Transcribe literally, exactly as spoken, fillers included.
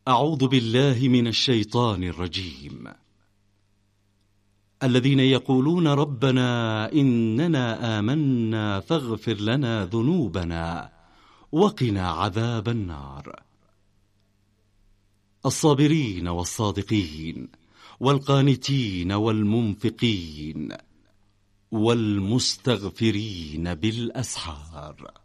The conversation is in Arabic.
أعوذ بالله من الشيطان الرجيم. الذين يقولون ربنا إننا آمنا فاغفر لنا ذنوبنا وقنا عذاب النار. الصابرين والصادقين والقانتين والمنفقين والمستغفرين بالأسحار.